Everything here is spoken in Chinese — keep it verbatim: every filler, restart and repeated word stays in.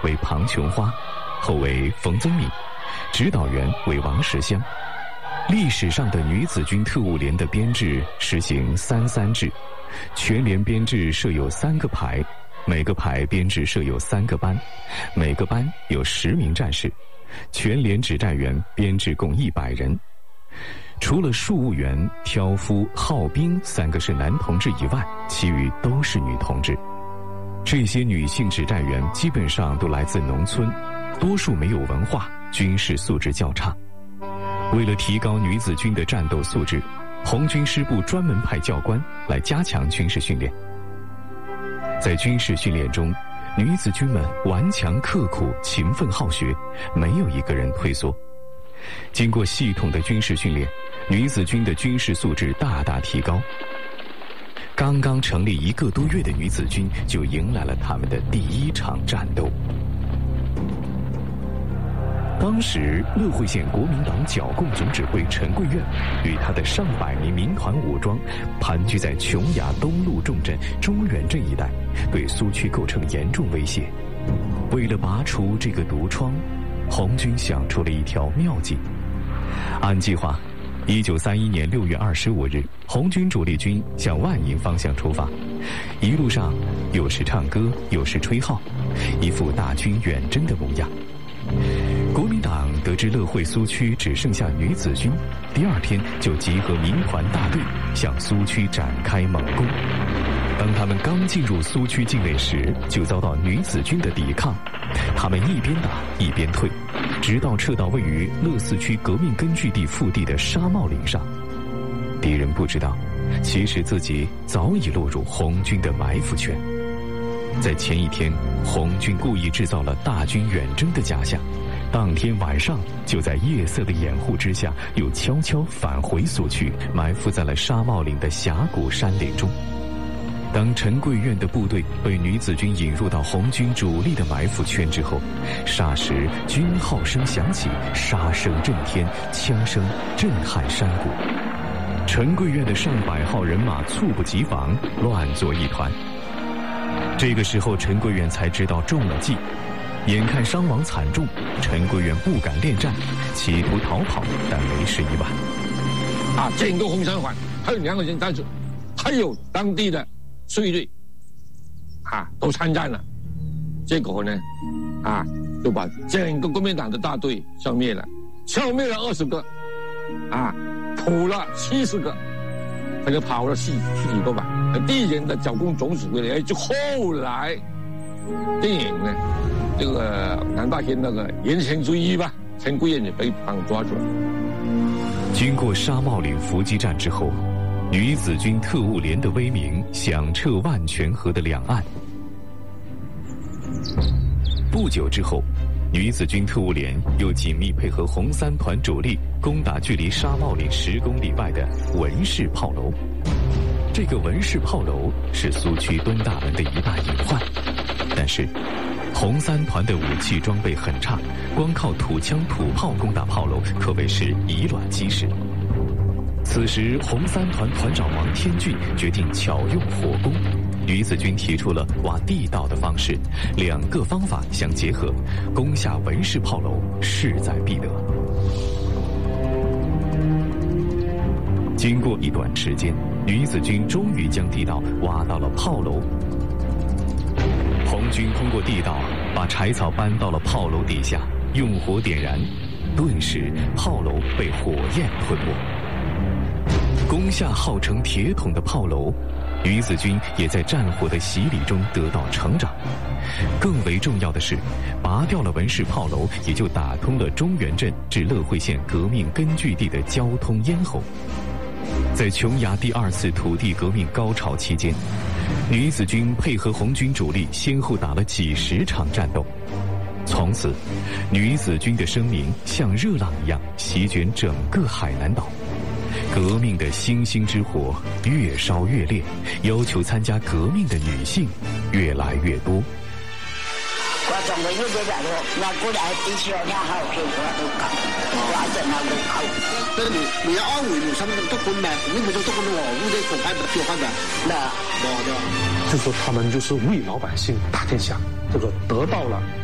为庞琼花，后为冯增敏，指导员为王石香。历史上的女子军特务连的编制实行三三制，全连编制设有三个排，每个排编制设有三个班，每个班有十名战士，全连指战员编制共一百人。除了庶务员、挑夫、号兵三个是男同志以外，其余都是女同志。这些女性指战员基本上都来自农村，多数没有文化，军事素质较差。为了提高女子军的战斗素质，红军师部专门派教官来加强军事训练。在军事训练中，女子军们顽强刻苦、勤奋好学，没有一个人退缩。经过系统的军事训练，女子军的军事素质大大提高。刚刚成立一个多月的女子军就迎来了他们的第一场战斗。当时乐会县国民党剿共总指挥陈贵愿与他的上百名民团武装盘踞在琼崖东路重镇中原镇一带，对苏区构成严重威胁。为了拔除这个毒疮，红军想出了一条妙计。按计划，一九三一年六月二十五日，红军主力军向万营方向出发，一路上有时唱歌，有时吹号，一副大军远征的模样。国民党得知乐会苏区只剩下女子军，第二天就集合民团大队向苏区展开猛攻。当他们刚进入苏区境内时，就遭到女子军的抵抗，他们一边打一边退，直到撤到位于乐四区革命根据地腹地的沙帽岭上。敌人不知道，其实自己早已落入红军的埋伏圈。在前一天，红军故意制造了大军远征的假象，当天晚上就在夜色的掩护之下，又悄悄返回苏区，埋伏在了沙帽岭的峡谷山林中。当陈贵愿的部队被女子军引入到红军主力的埋伏圈之后，霎时军号声响起，杀声震天，枪声震撼山谷。陈贵愿的上百号人马猝不及防，乱作一团。这个时候陈贵愿才知道中了计，眼看伤亡惨重，陈贵愿不敢恋战，企图逃跑，但为时已晚。 啊，整个红山环还有两个人战士，还有当地的税队，啊，都参战了。结果呢，啊，就把整个国民党的大队消灭了，消灭了二十个，啊，捕了七十个，他就跑了十十几个吧。第一人的剿共总指挥呢，就后来电影呢，这个南大县那个严惩之一吧，陈贵愿也被帮抓住了。 经过沙帽岭伏击战之后，女子军特务连的威名响彻万泉河的两岸。不久之后，女子军特务连又紧密配合红三团主力攻打距离沙帽岭十公里外的文氏炮楼。这个文氏炮楼是苏区东大门的一大隐患，但是红三团的武器装备很差，光靠土枪土炮攻打炮楼可谓是以卵击石。此时红三团团长王天俊决定巧用火攻，女子军提出了挖地道的方式，两个方法相结合，攻下文氏炮楼势在必得。经过一段时间，女子军终于将地道挖到了炮楼。红军通过地道把柴草搬到了炮楼底下，用火点燃，顿时炮楼被火焰吞没。攻下号称铁桶的炮楼，女子军也在战火的洗礼中得到成长。更为重要的是，拔掉了文氏炮楼，也就打通了中原镇至乐会县革命根据地的交通咽喉。在琼崖第二次土地革命高潮期间，女子军配合红军主力先后打了几十场战斗。从此，女子军的声名像热浪一样席卷整个海南岛。革命的星星之火越烧越烈，要求参加革命的女性越来越多。 我总係要佢嚟咯，我過嚟啲錢我好嘅，我都搞，我真係會搞。 那你你要安慰你什麼都分呗，你不就都分我，我得做翻的做翻的， 那我的。 就说他们就是为老百姓打天下，这个得到了